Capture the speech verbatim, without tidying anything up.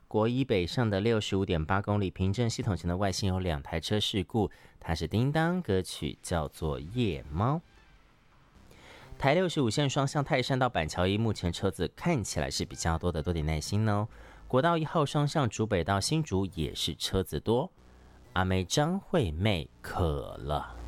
国一北上的六十五点八公里平镇系统前的外线有两台车事故，它是叮当，歌曲叫做夜猫。台六十五线双向泰山到板桥一，目前车子看起来是比较多的，多点耐心哦。国道一号双向竹北到新竹也是车子多。阿妹张惠妹渴了。